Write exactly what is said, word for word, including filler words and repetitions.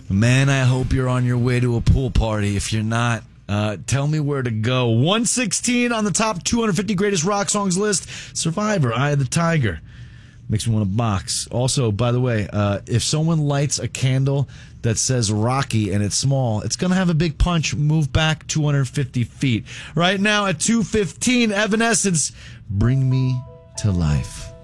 Man, I hope you're on your way to a pool party. If you're not, uh, tell me where to go. one sixteen on the top two hundred fifty greatest rock songs list. Survivor, Eye of the Tiger. Makes me want to box. Also, by the way, uh, if someone lights a candle that says Rocky and it's small, it's going to have a big punch. Move back two hundred fifty feet. Right now at two fifteen, Evanescence, Bring Me to Life.